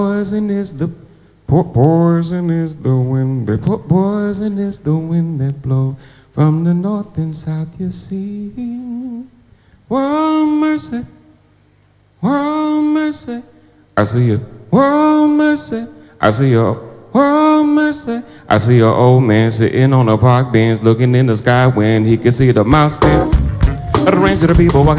Poison is the poison is the wind that poison is the wind that blows from the north and south. You see, world mercy, world mercy. I see you, world mercy. I see you, world mercy. I see an old man sitting on a park bench, looking in the sky when he can see the mountain. A range of the people walking